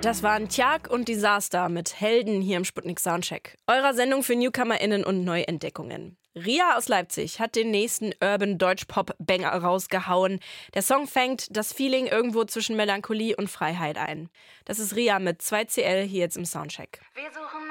Das waren Tjag und Disaster mit Helden hier im Sputnik Soundcheck, eurer Sendung für NewcomerInnen und Neuentdeckungen. Ria aus Leipzig hat den nächsten Urban-Deutsch-Pop-Banger rausgehauen. Der Song fängt das Feeling irgendwo zwischen Melancholie und Freiheit ein. Das ist Ria mit 2CL hier jetzt im Soundcheck. Wir suchen